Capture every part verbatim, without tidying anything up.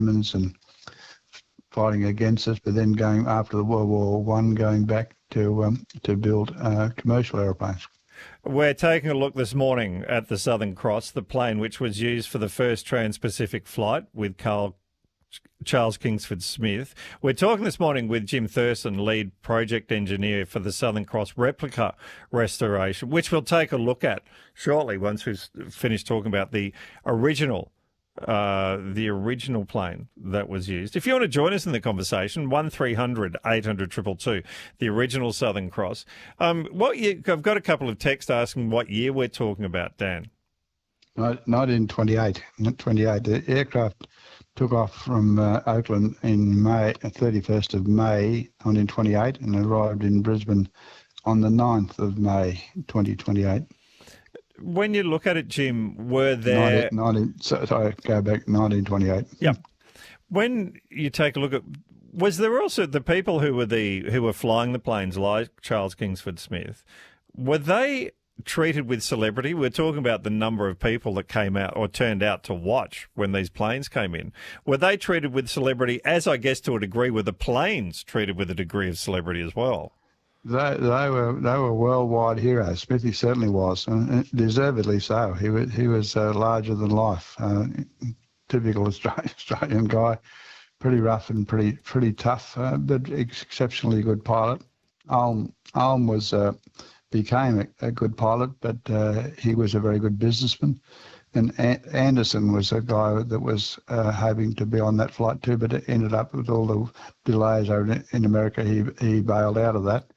Germans and fighting against us, but then going after the World War One, going back to um, to build uh, commercial aeroplanes. We're taking a look this morning at the Southern Cross, the plane which was used for the first Trans-Pacific flight with Carl Charles Kingsford Smith. We're talking this morning with Jim Thurston, lead project engineer for the Southern Cross replica restoration, which we'll take a look at shortly once we've finished talking about the original uh, the original plane that was used. If you want to join us in the conversation, one three hundred eight hundred two two two, the original Southern Cross. Um, what year, I've got a couple of texts asking what year we're talking about, Dan. nineteen twenty-eight. twenty-eight. The aircraft took off from uh, Oakland in May, thirty-first of May nineteen twenty-eight, and arrived in Brisbane on the ninth of May twenty twenty-eight. When you look at it, Jim, were there... nineteen, nineteen, so, sorry, go back, nineteen twenty-eight. Yeah. When you take a look at... Was there also the people who were the who were flying the planes, like Charles Kingsford Smith, were they treated with celebrity? We're talking about the number of people that came out or turned out to watch when these planes came in. Were they treated with celebrity, as I guess to a degree were the planes treated with a degree of celebrity as well? They, they were they were worldwide heroes. Smithy certainly was, and deservedly so. He was he was uh, larger than life. Uh, typical Australian, Australian guy, pretty rough and pretty pretty tough, uh, but exceptionally good pilot. Ulm Ulm was uh, became a, a good pilot, but uh, he was a very good businessman. And a- Anderson was a guy that was uh, hoping to be on that flight too, but it ended up with all the delays over in, in America. He he bailed out of that.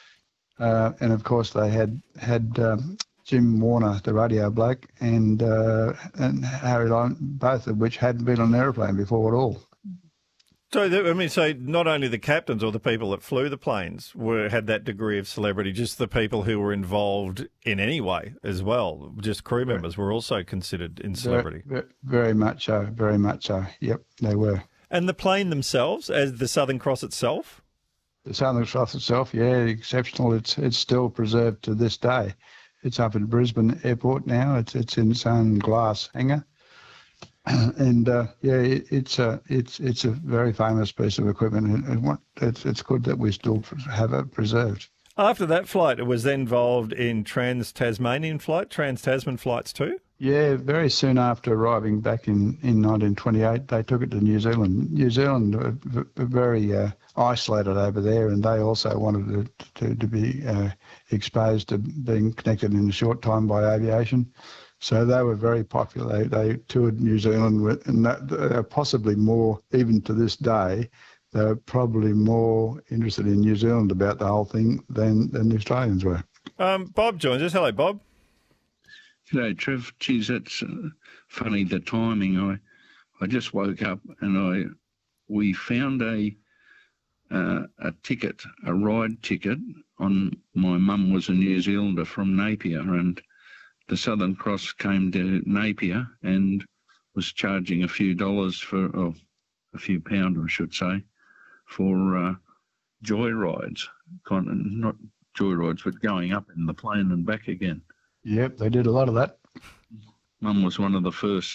Uh, and of course, they had had um, Jim Warner, the radio bloke, and uh, and Harry Lyon, both of which hadn't been on an aeroplane before at all. So, I mean, so not only the captains or the people that flew the planes were had that degree of celebrity, just the people who were involved in any way as well, just crew members were also considered in celebrity. Very, very much so, very much so. Yep, they were. And the plane themselves, as the Southern Cross itself? The Southern Cross itself, yeah, exceptional. It's it's still preserved to this day. It's up at Brisbane Airport now. It's it's in its own glass hangar, and uh, yeah, it, it's a it's it's a very famous piece of equipment, and, and what, it's it's good that we still have it preserved. After that flight, it was then involved in Trans-Tasmanian flight, Trans-Tasman flights too? Yeah, very soon after arriving back in, in nineteen twenty-eight, they took it to New Zealand. New Zealand were v- very uh, isolated over there, and they also wanted to, to, to be uh, exposed to being connected in a short time by aviation. So they were very popular. They, they toured New Zealand, with, and that, they're possibly more, even to this day, they're probably more interested in New Zealand about the whole thing than, than the Australians were. Um, Bob joins us. Hello, Bob. G'day, Trev. Geez, that's uh, funny, the timing. I I just woke up and I we found a uh, a ticket, a ride ticket on, my mum was a New Zealander from Napier, and the Southern Cross came to Napier and was charging a few dollars for, oh, a few pound, I should say, for uh, joyrides, kind of, not joyrides, but going up in the plane and back again. Yep, they did a lot of that. Mum was one of the first,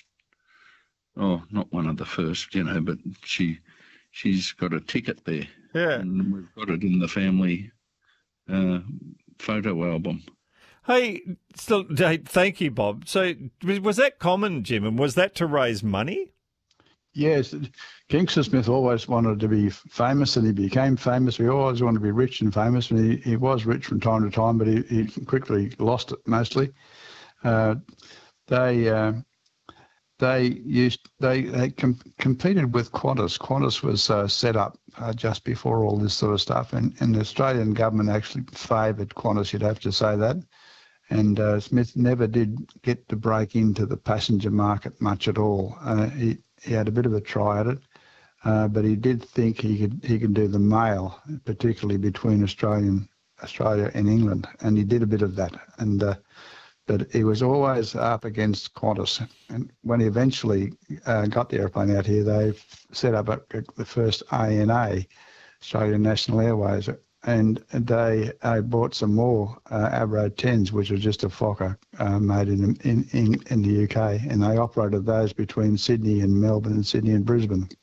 oh, not one of the first, you know, but she, she's got a ticket there. Yeah. And we've got it in the family uh, photo album. Hey, still, hey, thank you, Bob. So was that common, Jim, and was that to raise money? Yes, Kingsford Smith always wanted to be famous, and he became famous. We always wanted to be rich and famous, and he, he was rich from time to time, but he, he quickly lost it mostly. Uh, they uh, they used they they com- competed with Qantas. Qantas was uh, set up uh, just before all this sort of stuff, and, and the Australian government actually favoured Qantas. You'd have to say that. And uh, Smith never did get to break into the passenger market much at all. Uh, he he had a bit of a try at it, uh, but he did think he could he could do the mail, particularly between Australian Australia and England, and he did a bit of that. And uh, but he was always up against Qantas. And when he eventually uh, got the airplane out here, they set up a, a, the first A N A, Australian National Airways, and they uh, bought some more uh, Avro tens, which are just a Fokker uh, made in, in in in the U K, and they operated those between Sydney and Melbourne and Sydney and Brisbane.